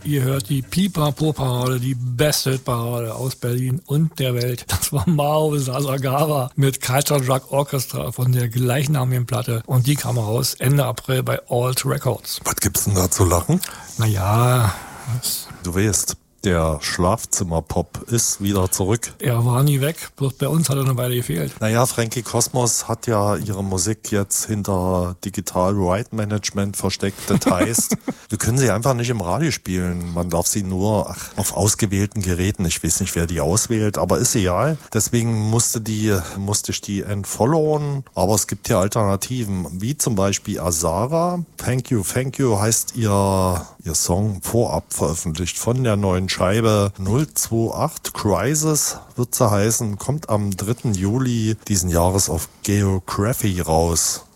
Ihr hört die Pipapo-Parade, die beste Parade aus Berlin und der Welt. Das war Mao Sasagawa mit Culture Drug Orchestra von der gleichnamigen Platte. Und die kam raus Ende April bei Alt Records. Was gibt's denn da zu lachen? Naja, du weißt, der Schlafzimmerpop ist wieder zurück. Er war nie weg, bloß bei uns hat er eine Weile gefehlt. Naja, Frankie Cosmos hat ja ihre Musik jetzt hinter Digital Right Management versteckt. Das heißt, wir können sie einfach nicht im Radio spielen. Man darf sie nur auf ausgewählten Geräten. Ich weiß nicht, wer die auswählt, aber ist egal. Deswegen musste ich die entfollowen. Aber es gibt hier Alternativen, wie zum Beispiel Azara. Thank You heißt ihr Song vorab veröffentlicht von der neuen Scheibe 028 Crisis wird sie heißen, kommt am 3. Juli diesen Jahres auf Geography raus.